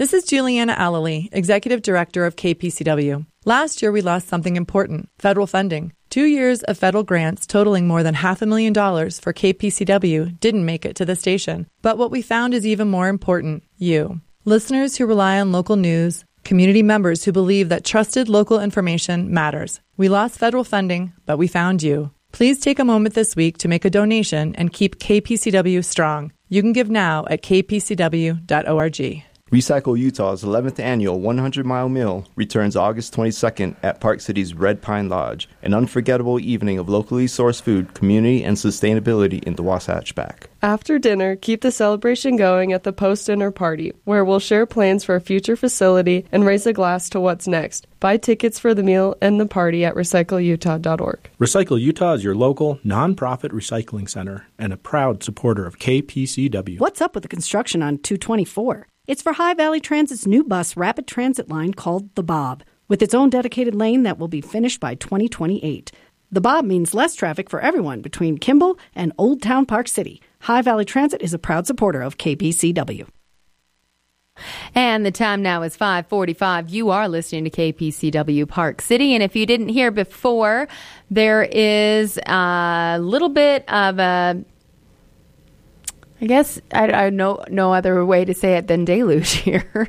This is Juliana Allely, Executive Director of KPCW. Last year, we lost something important, federal funding. 2 years of federal grants totaling more than $500,000 for KPCW didn't make it to the station. But what we found is even more important, you. Listeners who rely on local news, community members who believe that trusted local information matters. We lost federal funding, but we found you. Please take a moment this week to make a donation and keep KPCW strong. You can give now at kpcw.org. Recycle Utah's 11th annual 100-mile meal returns August 22nd at Park City's Red Pine Lodge, an unforgettable evening of locally sourced food, community, and sustainability in the Wasatch Back. After dinner, keep the celebration going at the post-dinner party, where we'll share plans for a future facility and raise a glass to what's next. Buy tickets for the meal and the party at recycleutah.org. Recycle Utah is your local, nonprofit recycling center and a proud supporter of KPCW. What's up with the construction on 224? It's for High Valley Transit's new bus rapid transit line called the Bob, with its own dedicated lane that will be finished by 2028. The Bob means less traffic for everyone between Kimball and Old Town Park City. High Valley Transit is a proud supporter of KPCW. And the time now is 5:45. You are listening to KPCW Park City. And if you didn't hear before, there is a little bit of a, I guess I know no other way to say it than deluge here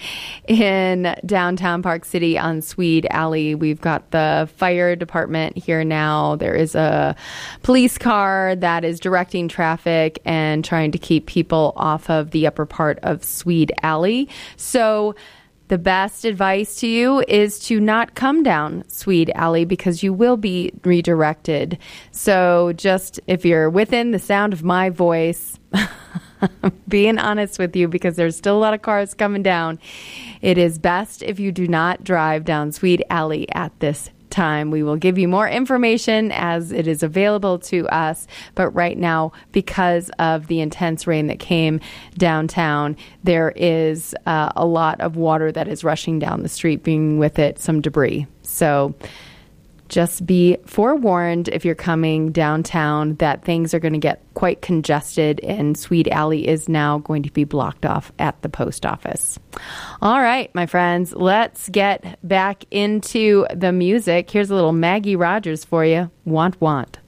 in downtown Park City on Swede Alley. We've got the fire department here now. There is a police car that is directing traffic and trying to keep people off of the upper part of Swede Alley. So the best advice to you is to not come down Swede Alley because you will be redirected. So just if you're within the sound of my voice, being honest with you, because there's still a lot of cars coming down, it is best if you do not drive down Swede Alley at this time. We will give you more information as it is available to us, but right now, because of the intense rain that came downtown, there is a lot of water that is rushing down the street, bringing with it some debris. So just be forewarned if you're coming downtown that things are going to get quite congested, and Swede Alley is now going to be blocked off at the post office. All right, my friends, let's get back into the music. Here's a little Maggie Rogers for you, Want Want.